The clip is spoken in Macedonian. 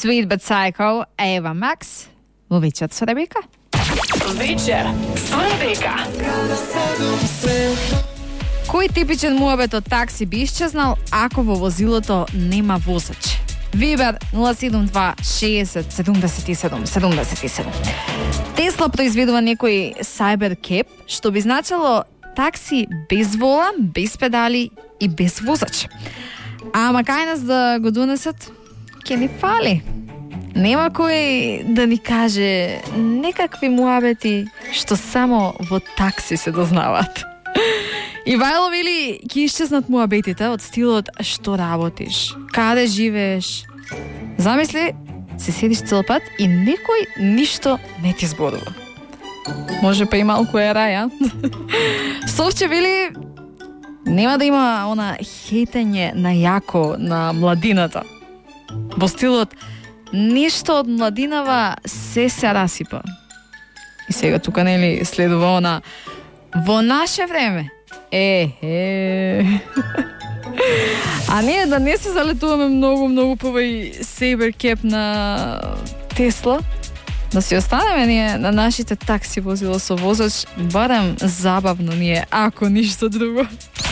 Sweet But Psycho, Ava Max, во вечер со Ребека. Вечер со Ребека. Кој типичен муабет од такси би исчезнал ако во возилото нема возач? Вибер 072 60 77 77. Тесла произведува некој Cybercab, што би значило такси без волан, без педали и без возач. Ама кај нас да го донесат, ке ни фали. Нема кој да ни каже некакви муабети што само во такси се дознаваат. Ивајло вели, ке исчезнат муабетите од стилот што работиш, каде живееш. Замисли, се седиш цел пат и некој ништо не ти зборува. Може па и малку е рај, а? Совче вели, нема да има она хейтење на јако на младината. Во стилот, нешто од младинава се расипа. И сега тука нели следува она во наше време. А ние да не се залетуваме многу по овој Cybercab на Тесла, да си останеме ние на нашите такси возила со возач, барем забавно ни е, ако ништо друго.